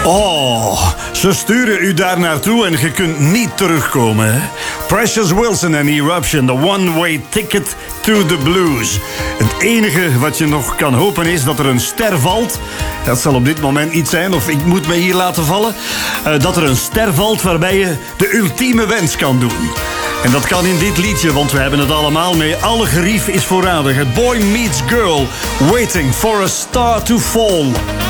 Oh, ze sturen u daar naartoe en je kunt niet terugkomen. Hè? Precious Wilson en Eruption, the one-way ticket to the blues. Het enige wat je nog kan hopen is dat er een ster valt. Dat zal op dit moment niet zijn, of ik moet me hier laten vallen. Dat er een ster valt waarbij je de ultieme wens kan doen. En dat kan in dit liedje, want we hebben het allemaal mee. Alle gerief is voorradig. Het Boy Meets Girl, Waiting for a Star to Fall.